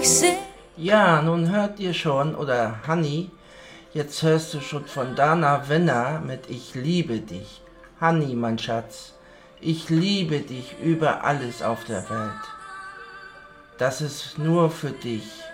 Ja, nun hört ihr schon, oder Honey, jetzt hörst du schon von Dana Winner mit Ich liebe dich. Honey, mein Schatz, ich liebe dich über alles auf der Welt. Das ist nur für dich.